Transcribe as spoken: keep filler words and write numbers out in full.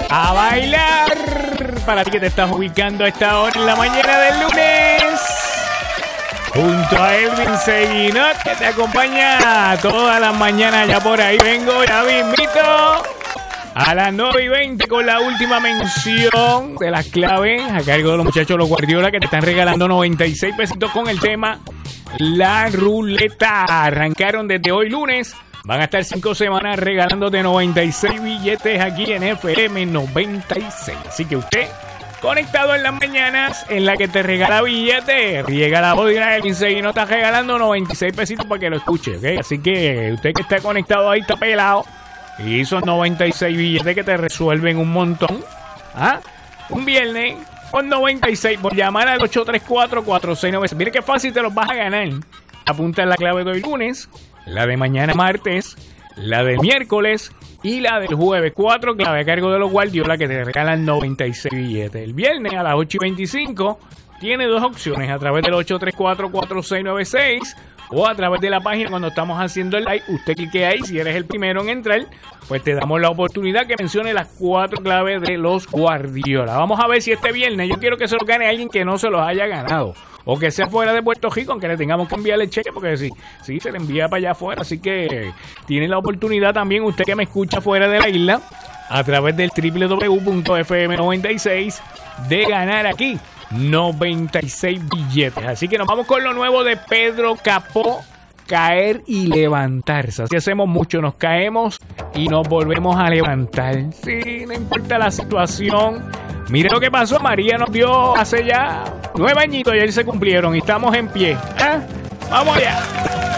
a bailar. Para ti que te estás ubicando a esta hora en la mañana del lunes, junto a Elvin Seguinot, que te acompaña todas las mañanas. Ya por ahí vengo, ya me invito a las nueve y veinte con la última mención de las claves a cargo de los muchachos Los Guardiola, que te están regalando noventa y seis pesitos con el tema La Ruleta. Arrancaron desde hoy lunes. Van a estar cinco semanas regalándote noventa y seis billetes aquí en F M noventa y seis. Así que usted, conectado en las mañanas, en la que te regala billetes, riega la voz de Elvin Seguinot, está regalando noventa y seis pesitos para que lo escuche, ¿ok? Así que usted que está conectado ahí está pelado. Y esos noventa y seis billetes que te resuelven un montón. ¿Ah? Un viernes con noventa y seis. Por llamar al ocho tres cuatro, cuatro seis nueve seis. Mire qué fácil te los vas a ganar. Apunta en la clave de hoy lunes, la de mañana martes, la del miércoles y la del jueves. Cuatro claves a cargo de los Guardiola que te regalan noventa y seis billetes. El viernes a las ocho y veinticinco tiene dos opciones. A través del ocho tres cuatro, cuatro seis nueve seis o a través de la página cuando estamos haciendo el live. Usted clique ahí, si eres el primero en entrar, pues te damos la oportunidad que mencione las cuatro claves de los Guardiola. Vamos a ver si este viernes, yo quiero que se lo gane a alguien que no se los haya ganado, o que sea fuera de Puerto Rico, aunque le tengamos que enviarle el cheque, porque sí, sí, se le envía para allá afuera. Así que tiene la oportunidad también, usted que me escucha fuera de la isla, a través del doble u doble u doble u punto f m noventa y seis, de ganar aquí noventa y seis billetes. Así que nos vamos con lo nuevo de Pedro Capó, Caer y Levantarse. Así hacemos mucho, nos caemos y nos volvemos a levantar. Sí, no importa la situación. Mire lo que pasó, María nos dio hace ya nueve añitos, ayer se cumplieron y estamos en pie. ¿Ah? Vamos allá.